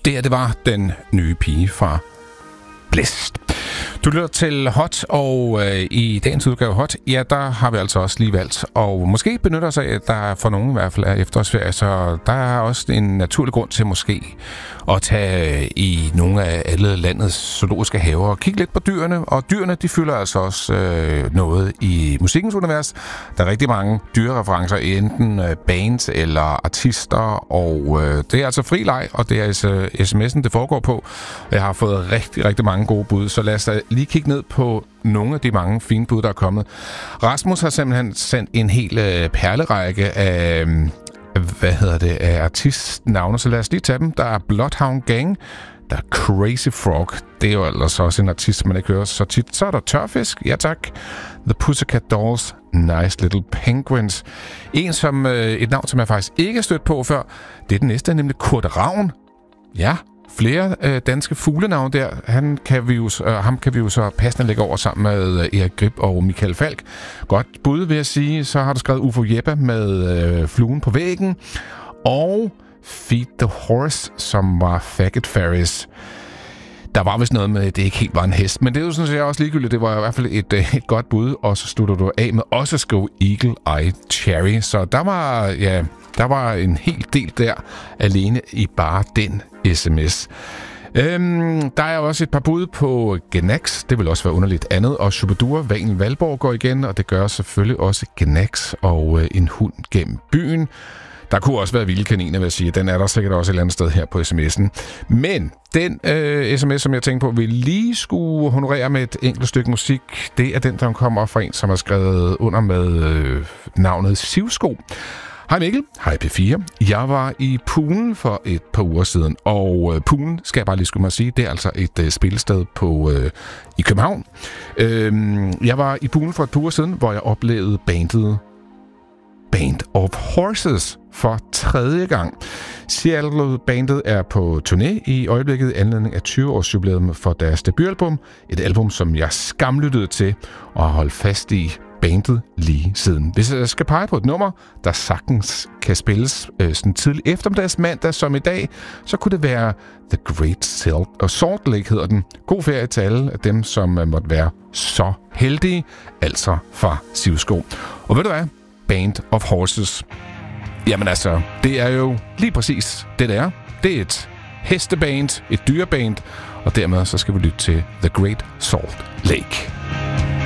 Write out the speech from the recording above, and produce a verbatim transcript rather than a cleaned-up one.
Det her, det var den nye pige fra Blæst. Du lytter til Hot, og øh, i dagens udgave Hot, ja, der har vi altså også lige valgt, og måske benytter sig af, at der for nogen i hvert fald er efterårsferie, så der er også en naturlig grund til måske at tage i nogle af alle landets zoologiske haver og kigge lidt på dyrene, og dyrene, de fylder altså også øh, noget i musikkens univers. Der er rigtig mange dyrereferencer, enten øh, bands eller artister, og øh, det er altså fri leg, og det er altså sms'en, det foregår på. Jeg har fået rigtig, rigtig mange gode bud, så lad os lige kigge ned på nogle af de mange fine bud, der er kommet. Rasmus har simpelthen sendt en hel øh, perlerække af, hvad hedder det, af artistnavne, så lad os lige tage dem. Der er Bloodhound Gang, der er Crazy Frog, det er jo ellers også en artist, man ikke hører så tit. Så er der Tørfisk, ja tak. The Pussycat Dolls, Nice Little Penguins. En som, øh, et navn, som jeg faktisk ikke har stødt på før, det er den næste, nemlig Kurt Ravn. Ja, flere øh, danske fuglenavn der. Han kan vi jo, øh, ham kan vi jo så passende lægge over sammen med øh, Erik Grip og Michael Falk. Godt bud, vil jeg sige. Så har du skrevet Ufo Jeppe med øh, Fluen på væggen. Og Feed the Horse, som var Faggot Ferris. Der var vist noget med, at det ikke helt var en hest, men det er jo sådan set også ligegyldigt. Det var i hvert fald et, et godt bud, og så slutter du af med også at skrive Eagle Eye Cherry. Så der var, ja, der var en hel del der alene i bare den sms. Øhm, der er også et par bud på Gnax, det vil også være underligt andet, og Shubidua, Valen Valborg går igen, og det gør selvfølgelig også Gnax og øh, en hund gennem byen. Der kunne også være vilde kaniner, vil jeg sige. Den er der sikkert også et eller andet sted her på sms'en. Men den øh, sms, som jeg tænker på, vi lige skulle honorere med et enkelt stykke musik, det er den, der kommer fra en, som har skrevet under med øh, navnet Sivsko. Hej Mikkel, hej P fire. Jeg var i Poolen for et par uger siden, og øh, Poolen, skal jeg bare lige skulle mig sige, det er altså et øh, spillested på, øh, i København. Øh, jeg var i Poolen for et par uger siden, hvor jeg oplevede bandet Band of Horses for tredje gang. Seattle-bandet er på turné i øjeblikket i anledning af tyve-års jubilæum for deres debutalbum. Et album, som jeg skamlyttede til og har holdt fast i bandet lige siden. Hvis jeg skal pege på et nummer, der sagtens kan spilles øh, sådan tidlig eftermiddags mandag som i dag, så kunne det være The Great Salt, og Salt Lake hedder den. God ferie til alle af dem, som øh, måtte være så heldige, altså fra Sivsko. Og ved du hvad? Band of Horses. Jamen altså, det er jo lige præcis det, der er. Det er et hesteband, et dyreband, og dermed så skal vi lytte til The Great Salt Lake.